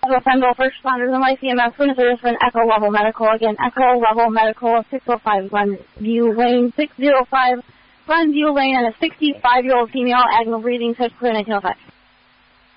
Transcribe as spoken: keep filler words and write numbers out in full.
Fendel, first responders, and Y C M S, Twin Service for an Echo Level Medical. Again, Echo Level Medical, six oh five Glenview Lane, six oh five Glenview Lane, and a sixty-five-year-old female, agonal breathing, such clear nineteen oh five.